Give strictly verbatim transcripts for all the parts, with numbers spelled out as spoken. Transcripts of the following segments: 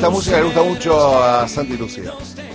esta música le gusta mucho a Santi Lucía.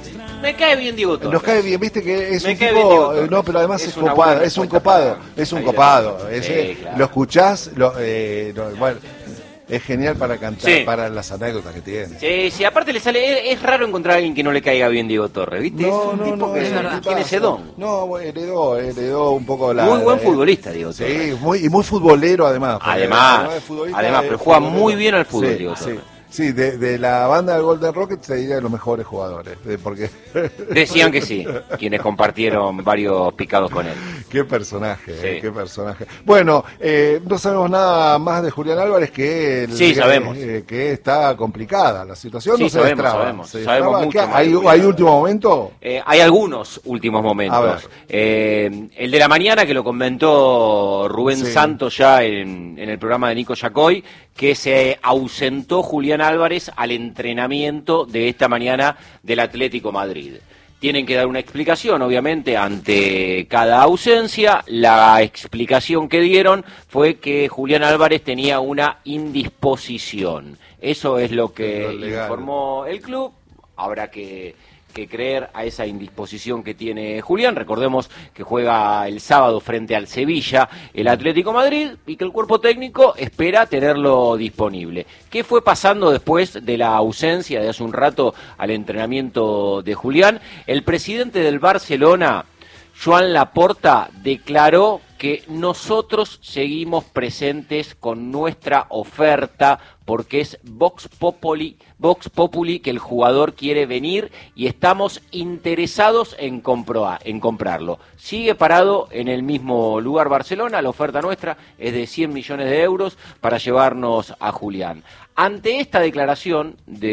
Me cae bien Diego Torres. Nos cae bien, viste que es Me un cae tipo, bien Diego Torres. no, pero además Es es, una copado, buena es un respuesta copado, para- es un ahí copado. le- Ese, Sí, claro. Lo escuchás, lo, eh, lo- bueno, es genial para cantar, Sí. para las anécdotas que tiene. Sí, sí, aparte le sale, es, es raro encontrar a alguien que no le caiga bien Diego Torres, ¿viste? es un tipo que es tiene verdad. ese don. No, bueno, heredó, heredó un poco la... Muy buen la- futbolista, Diego Sí, Torres. muy, y muy futbolero además. porque Además, de futbolista, además, es pero juega futbolero. muy bien al fútbol, Sí, Diego sí. Torres. Sí, de, de la banda del Golden Rocket te diría de los mejores jugadores, de- porque... Decían que sí, quienes compartieron varios picados con él. Qué personaje, Sí. eh, qué personaje. Bueno, eh, no sabemos nada más de Julián Álvarez que el- Sí, sabemos. eh, que está complicada la situación. Sí, no se sabemos, destraba. sabemos, se sabemos destraba. mucho ¿Qué- más ¿Hay, de Julián hay Álvarez. último momento? Eh, hay algunos últimos A ver. momentos. Eh, el de la mañana que lo comentó Rubén Sí. Santos ya en, en el programa de Nico Yacoy, que se ausentó Julián Álvarez al entrenamiento de esta mañana del Atlético Madrid. Tienen que dar una explicación, obviamente, ante cada ausencia. La explicación que dieron fue que Julián Álvarez tenía una indisposición. Eso es lo que Lo legal. informó el club. Habrá que, que creer a esa indisposición que tiene Julián. Recordemos que juega el sábado frente al Sevilla, el Atlético Madrid, y que el cuerpo técnico espera tenerlo disponible. ¿Qué fue pasando después de la ausencia de hace un rato al entrenamiento de Julián? El presidente del Barcelona, Joan Laporta, declaró que nosotros seguimos presentes con nuestra oferta porque es Vox Populi, Vox Populi que el jugador quiere venir y estamos interesados en, comprobar, en comprarlo. Sigue parado en el mismo lugar Barcelona, la oferta nuestra es de cien millones de euros para llevarnos a Julián. Ante esta declaración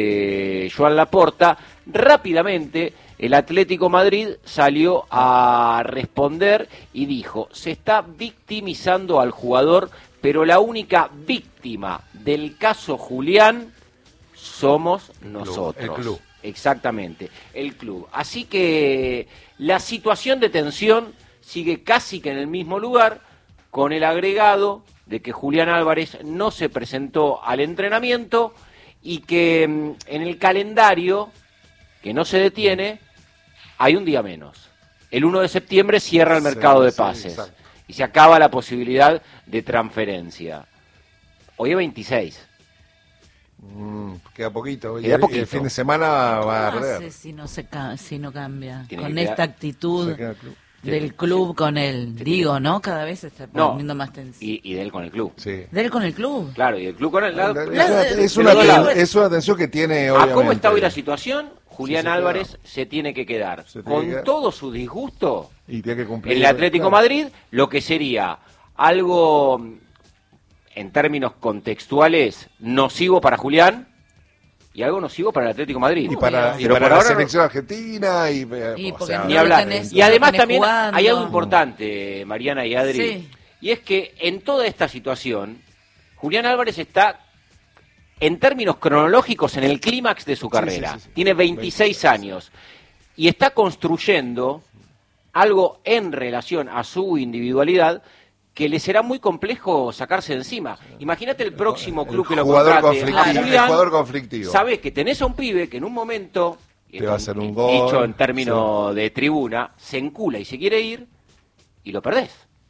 de Joan Laporta, rápidamente el Atlético Madrid salió a responder y dijo, se está victimizando al jugador, pero la única víctima del caso Julián somos nosotros. El club. Exactamente, el club. Así que la situación de tensión sigue casi que en el mismo lugar, con el agregado de que Julián Álvarez no se presentó al entrenamiento y que mm, en el calendario, que no se detiene, hay un día menos. El uno de septiembre cierra el mercado Sí, de sí, pases exacto. y se acaba la posibilidad de transferencia. Hoy es veintiséis. Mm, queda poquito. Y Queda el, poquito. el fin de semana va a ¿Qué arder. hace si no, se ca- si no cambia? Tiene Con que esta quedar- actitud Se queda el club. del club con él. Digo, ¿no? Cada vez se está No, poniendo más tensión. y, y de él con el club. Sí. ¿De él con el club? Claro, y el club con el... la- Es la- una, de es, una, los dos lados. es una tensión que tiene, ¿A obviamente. cómo está hoy la situación? Julián Sí, sí, Álvarez claro. se tiene que quedar Se tiene con que- todo su disgusto Y tiene que cumplir. el Atlético claro. Madrid, lo que sería algo, en términos contextuales, nocivo para Julián y algo nocivo para el Atlético Madrid. Y para, y Pero para por la ahora no- selección argentina. Y, eh, Y o porque sea, no Ni lo hablar. tenés- Y además tenés también jugando. hay algo importante, Mariana y Adri, Sí. y es que en toda esta situación, Julián Álvarez está, en términos cronológicos, en el clímax de su carrera. sí, sí, sí. Tiene veintiséis años y está construyendo algo en relación a su individualidad que le será muy complejo sacarse de encima. Imagínate el próximo el club que lo jugador contrate conflictivo, a el Julián. jugador conflictivo. Sabes que tenés a un pibe que en un momento, Te va a hacer un dicho gol, en términos de tribuna, se encula y se quiere ir y lo perdés.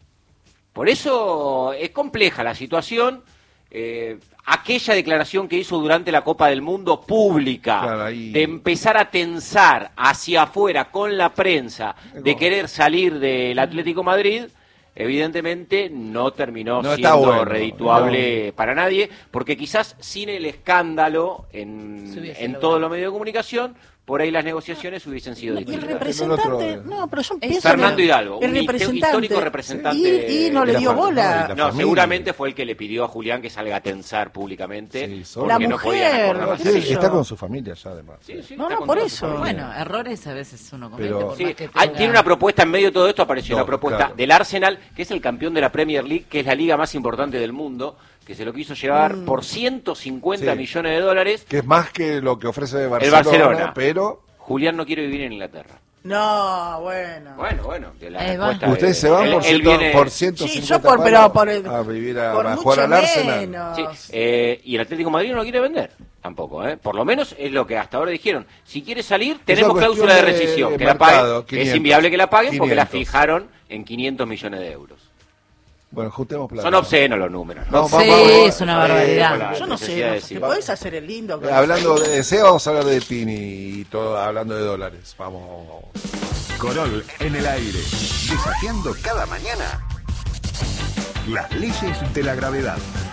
Por eso es compleja la situación. Eh, aquella declaración que hizo durante la Copa del Mundo pública, Claro, ahí- de empezar a tensar hacia afuera con la prensa, de querer salir del Atlético Madrid, evidentemente no terminó No está siendo bueno, redituable para nadie, porque quizás sin el escándalo en, Se hubiese en logrado. todos los medios de comunicación, por ahí las negociaciones hubiesen sido Y el distintas. representante, El otro- no, pero yo Es pienso Fernando que Hidalgo, el un hist- representante, histórico representante y, y no de le la dio familia. bola. La No, familia. seguramente fue el que le pidió a Julián que salga a tensar públicamente, Sí, solo. porque La no podían mujer, acordar la qué Sí, sé salida. yo. está con su familia ya, además. Sí, sí, No, está no, con por toda su eso. familia. Bueno, errores a veces uno comete. Pero- por Sí, más que hay- tenga- tiene una propuesta en medio de todo esto, apareció No, una propuesta claro. del Arsenal, que es el campeón de la Premier League, que es la liga más importante del mundo, que se lo quiso llevar por ciento cincuenta Sí. millones de dólares. Que es más que lo que ofrece Barcelona, Barcelona. pero Julián no quiere vivir en Inglaterra. No, bueno. Bueno, bueno, de la Ahí va. respuesta ustedes de- se van él- por, él ciento, viene- por ciento cincuenta Sí, yo por, pero palos por el, a vivir a, por a mucho jugar al Arsenal. menos. Sí, eh, y el Atlético de Madrid no lo quiere vender. Tampoco, ¿eh? Por lo menos es lo que hasta ahora dijeron. Si quiere salir, Esa tenemos cuestión cláusula de de rescisión, que mercado, la paguen. quinientos, Es inviable que la paguen porque la quinientos. fijaron en quinientos millones de euros. Bueno, juntemos plata. Son obscenos los números, ¿no? No, Sí, vamos, vamos, es una vamos, barbaridad. eh, la Yo no sé, necesidad no de sé, te decir. podés hacer el lindo. Eh, Hablando de S E A, vamos a hablar de Tini y todo, hablando de dólares. Vamos. Corol en el aire, desafiando cada mañana las leyes de la gravedad.